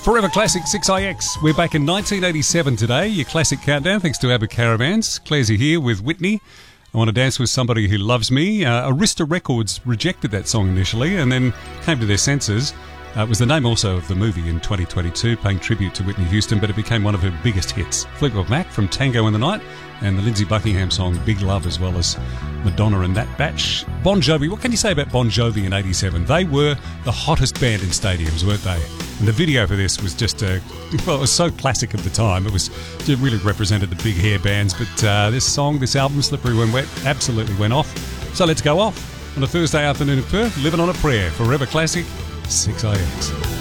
Forever Classic 6IX. We're back in 1987 today. Your classic countdown, thanks to ABBA Caravans. Claire's here with Whitney. I Want to Dance with Somebody Who Loves Me. Arista Records rejected that song initially and then came to their senses. It was the name also of the movie in 2022, paying tribute to Whitney Houston, but it became one of her biggest hits. Fleetwood Mac from Tango in the Night, and the Lindsey Buckingham song Big Love, as well as Madonna and that batch. Bon Jovi, what can you say about Bon Jovi in 87? They were the hottest band in stadiums, weren't they? And the video for this was just, it was so classic of the time. It really represented the big hair bands, but this album, Slippery When Wet, absolutely went off. So let's go off on a Thursday afternoon in Perth, living on a prayer. Forever Classic 6IX.